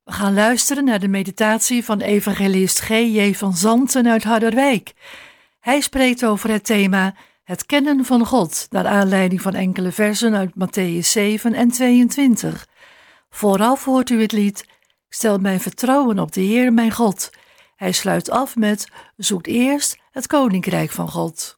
We gaan luisteren naar de meditatie van evangelist G.J. van Zanten uit Harderwijk. Hij spreekt over het thema het kennen van God, naar aanleiding van enkele versen uit Mattheüs 7 en 22. Vooraf hoort u het lied Ik stel mijn vertrouwen op de Heer mijn God. Hij sluit af met Zoekt eerst het koninkrijk van God.